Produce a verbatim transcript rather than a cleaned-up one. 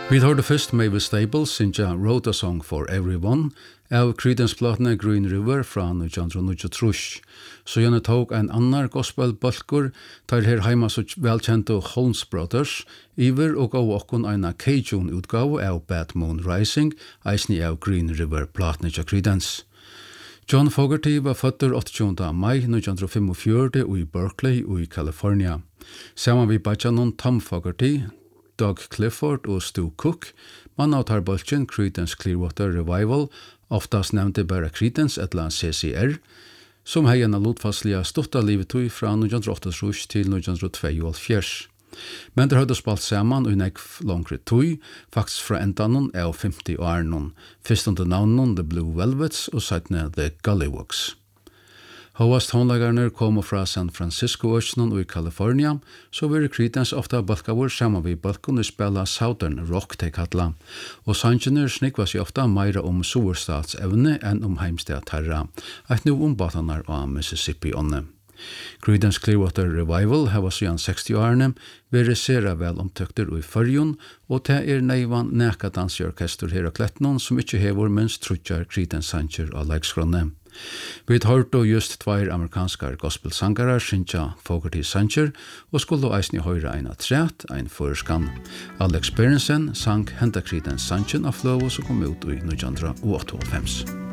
Vi hørte først Mavis Staples synja Wrote a Song for Everyone av Creedence-platene Green River fra nitjan níggjuogtrýss. Så gjerne tog en annar gospel-balkur tar her heima så velkjente Holmes Brothers iver og gav okkon eina Cajun-utgave av Bad Moon Rising eisni av Green River-platene til Creedence. John Fogerty var føtter åttioåtta mai nitjan fimogfjøruti i Berkeley i California. Saman vi bachanon Tom Fogerty, Doug Clifford og Stu Cook, man av tar bolchen Creedence Clearwater Revival, oftast nevnte bare Creedence etla C C R, som hei en lotfastlige stutta livet tog fra nitjan åttaogtrýss til nitjan tveyoghálvfjerðs. Men det hadde spalt saman og nekv langre tog, faktisk fra endanon av femti årnon, fyrst under navnon The Blue Velvets og sætne The Gollywogs. Hovast tonlagarner kom fra San Francisco-øsnen og i California, så var Creedence ofta balkavur saman vi balkon og spela Southern Rock til kalla, og sangener snikva seg ofta meira om soverstatsevne enn om heimsted tarra, eit nu om batanar av Mississippi-ånne. Creedence Clearwater Revival hava siden seksti-årene vært sera vel omtøkter i Førjun, og det er neivan neka dansorkester her og klettnon som ikkje hever minst trutjar Creedence-sanger og leikskronne. Vi har hørt just tveir amerikanskar gospelsangarar synja Fogerty sanger og skulle eisni høyra eina træt, ein førskan. Alex Berensen sang henta Creedence sangen av Flow som kom ut i nitjan åttaogfemms.